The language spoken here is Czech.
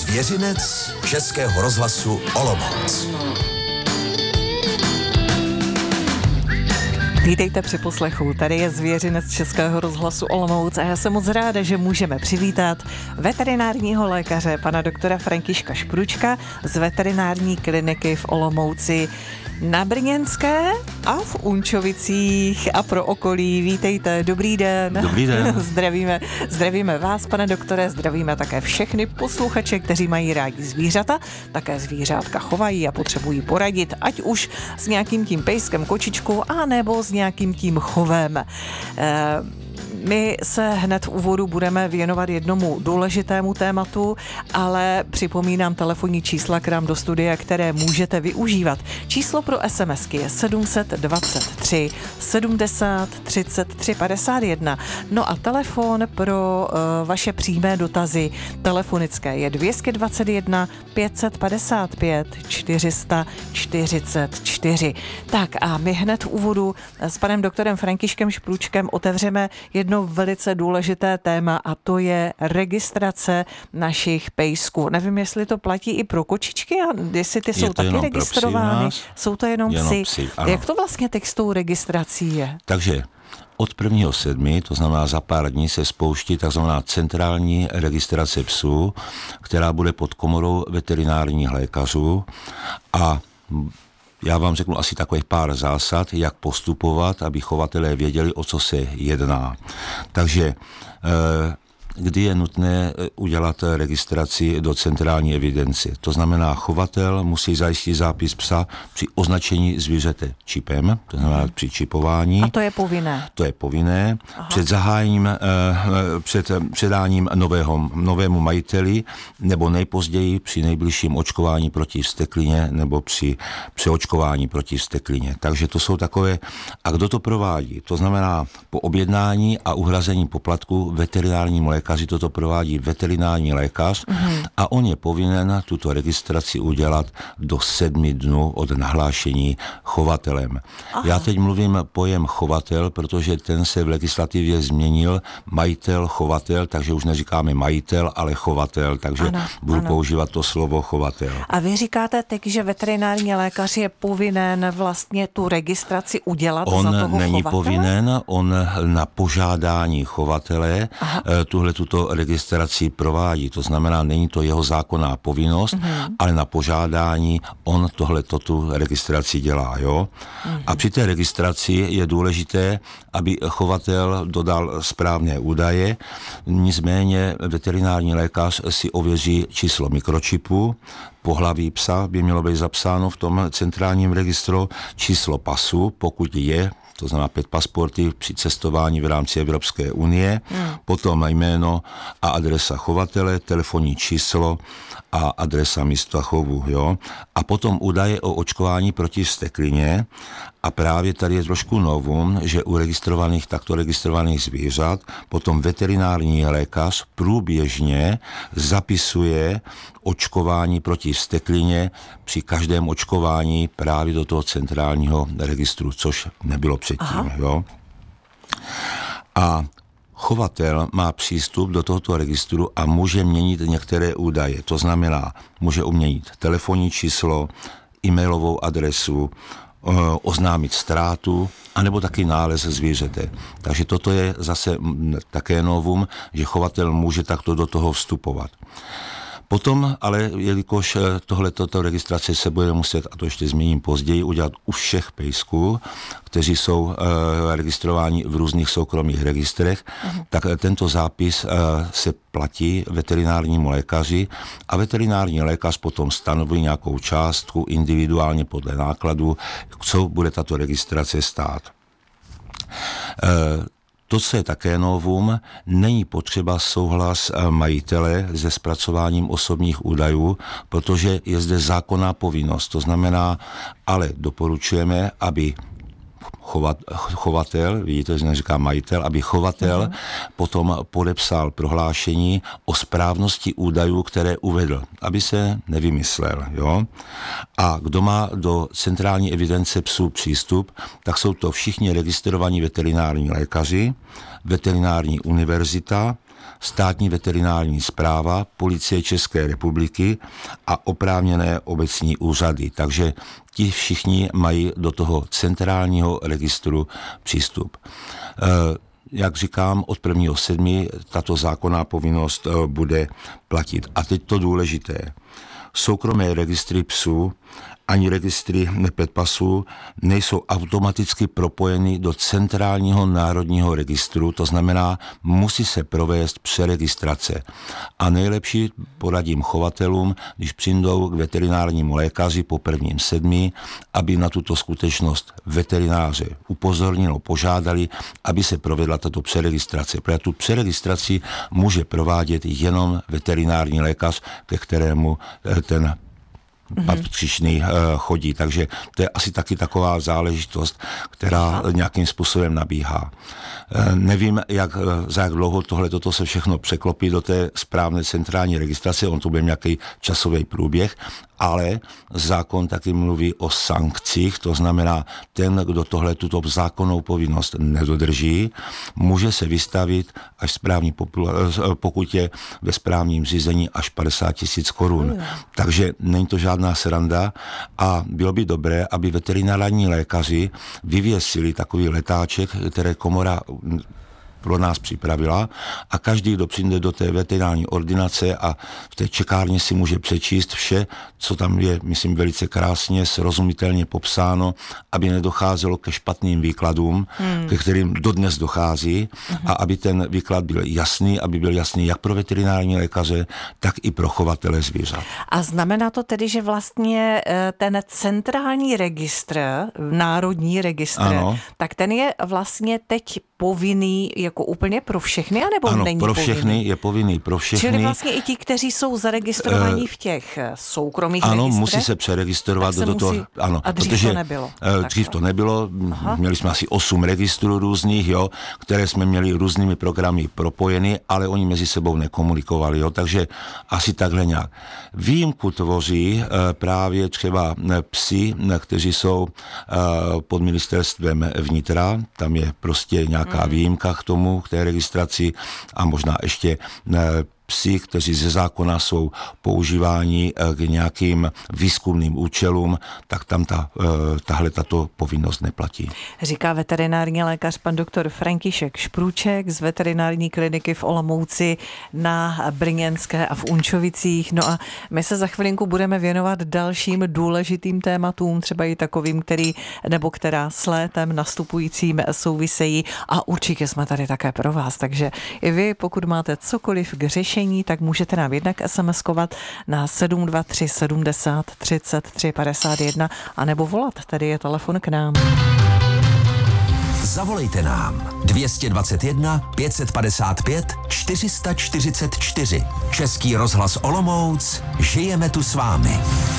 Zvěřinec Českého rozhlasu Olomouc. Vítejte při poslechu. Tady je Zvěřinec Českého rozhlasu Olomouc a já jsem moc ráda, že můžeme přivítat veterinárního lékaře, pana doktora Františka Špručka z veterinární kliniky v Olomouci na Brněnské a v Unčovicích a pro okolí. Vítejte, dobrý den. Dobrý den. Zdravíme vás, pane doktore, zdravíme také všechny posluchače, kteří mají rádi zvířata, také zvířátka chovají a potřebují poradit, ať už s nějakým tím pejskem, kočičkou, a nebo s nějakým tím chovem. My se hned v úvodu budeme věnovat jednomu důležitému tématu, ale připomínám telefonní čísla k nám do studia, které můžete využívat. Číslo pro SMSky je 723 70 33 51. No a telefon pro vaše přímé dotazy telefonické je 221 555 444. Tak a my hned v úvodu s panem doktorem Františkem Špručkem otevřeme jedno velice důležité téma a to je registrace našich pejsků. Nevím, jestli to platí i pro kočičky a jestli ty jsou taky registrovány. Jsou to jenom psy. Jak to vlastně teď s tou registrací je? Takže od 1.7., to znamená za pár dní, se spouští takzvaná centrální registrace psů, která bude pod komorou veterinárních lékařů a já vám řeknu asi takových pár zásad, jak postupovat, aby chovatelé věděli, o co se jedná. Takže kdy je nutné udělat registraci do centrální evidence. To znamená, chovatel musí zajistit zápis psa při označení zvířete čipem, to znamená při čipování. A to je povinné? To je povinné. Aha. Před zahájením, před předáním novému majiteli nebo nejpozději při nejbližším očkování proti vzteklině nebo při přeočkování proti vzteklině. Takže to jsou takové. A kdo to provádí? To znamená, po objednání a uhrazení poplatku veterinárnímu lékaři toto provádí veterinární lékař a on je povinen tuto registraci udělat do 7 dnů od nahlášení chovatelem. Aha. Já teď mluvím pojem chovatel, protože ten se v legislativě změnil majitel, chovatel, takže už neříkáme majitel, ale chovatel, takže budu používat to slovo chovatel. A vy říkáte teď, že veterinární lékař je povinen vlastně tu registraci udělat za toho chovatele? On není povinen, on na požádání chovatele tuto registraci provádí. To znamená, není to jeho zákonná povinnost, ale na požádání on tu registraci dělá. Jo? A při té registraci je důležité, aby chovatel dodal správné údaje, nicméně veterinární lékař si ověří číslo mikročipu, pohlaví psa by mělo být zapsáno v tom centrálním registru, číslo pasu, pokud je, to znamená 5 pasporty při cestování v rámci Evropské unie, potom jméno a adresa chovatele, telefonní číslo a adresa místa chovu. Jo? A potom údaje o očkování proti vzteklině. A právě tady je trošku novum, že u takto registrovaných zvířat potom veterinární lékař průběžně zapisuje očkování proti vzteklině při každém očkování právě do toho centrálního registru, což nebylo předtím. Jo? A chovatel má přístup do tohoto registru a může měnit některé údaje. To znamená, může uměnit telefonní číslo, e-mailovou adresu, oznámit ztrátu, anebo taky nález zvířete. Takže toto je zase také novum, že chovatel může takto do toho vstupovat. Potom ale, jelikož tato registrace se bude muset, a to ještě zmíním později, udělat u všech pejsků, kteří jsou registrováni v různých soukromých registrech, tak tento zápis se platí veterinárnímu lékaři a veterinární lékař potom stanoví nějakou částku individuálně podle nákladu, co bude tato registrace stát. To, co je také novum, není potřeba souhlas majitele se zpracováním osobních údajů, protože je zde zákonná povinnost. To znamená, ale doporučujeme, aby chovatel, vidíte, že neříká majitel, aby chovatel potom podepsal prohlášení o správnosti údajů, které uvedl, aby se nevymyslel. Jo? A kdo má do centrální evidence psů přístup, tak jsou to všichni registrovaní veterinární lékaři, veterinární univerzita, Státní veterinární správa, Policie České republiky a oprávněné obecní úřady. Takže ti všichni mají do toho centrálního registru přístup. Jak říkám, od 1.7. tato zákonná povinnost bude platit. A teď to důležité. Soukromé registry psů ani registry petpasů nejsou automaticky propojeny do centrálního národního registru, to znamená, musí se provést přeregistrace. A nejlepší poradím chovatelům, když přijdou k veterinárnímu lékaři po 1.7., aby na tuto skutečnost veterináře upozornilo, požádali, aby se provedla tato přeregistrace. Protože tu přeregistraci může provádět jenom veterinární lékař, ke kterému ten patřičný chodí. Takže to je asi taky taková záležitost, která nějakým způsobem nabíhá. Nevím, za jak dlouho toto se všechno překlopí do té správné centrální registrace, on to bude nějaký časový průběh, ale zákon taky mluví o sankcích, to znamená, ten, kdo tuto zákonnou povinnost nedodrží, může se vystavit až správní pokutě ve správním řízení až 50 000 korun. Takže není to žádná sranda a bylo by dobré, aby veterinární lékaři vyvěsili takový letáček, které komora pro nás připravila a každý, kdo přijde do té veterinární ordinace a v té čekárně si může přečíst vše, co tam je, myslím, velice krásně, srozumitelně popsáno, aby nedocházelo ke špatným výkladům, ke kterým dodnes dochází a aby ten výklad byl jasný, aby byl jasný jak pro veterinární lékaře, tak i pro chovatele zvířat. A znamená to tedy, že vlastně ten centrální registr, národní registr, ano, tak ten je vlastně teď povinný jako úplně pro všechny, anebo ano, není pro povinný? všechny, je povinný pro všechny. Čili vlastně i ti, kteří jsou zaregistrovaní v těch soukromých registrech? Ano, musí se přeregistrovat do toho. Ano, a dřív protože to nebylo. Dřív to nebylo, měli jsme asi 8 registrů různých, které jsme měli různými programy propojeny, ale oni mezi sebou nekomunikovali, takže asi takhle nějak. Výjimku tvoří právě třeba psi, kteří jsou pod ministerstvem vnitra, tam je prostě nějaká výjimka k tomu, k té registraci a možná ještě psi, kteří ze zákona jsou používáni k nějakým výzkumným účelům, tak tam tato povinnost neplatí. Říká veterinární lékař pan doktor František Šprůček z veterinární kliniky v Olomouci na Brněnské a v Unčovicích. No a my se za chvilinku budeme věnovat dalším důležitým tématům, třeba i takovým, která s létem nastupujícím souvisejí a určitě jsme tady také pro vás. Takže i vy, pokud máte cokoliv k řešení, tak můžete nám jednak SMS-kovat na 723 70 33 51 anebo volat, tady je telefon k nám. Zavolejte nám 221 555 444. Český rozhlas Olomouc, žijeme tu s vámi.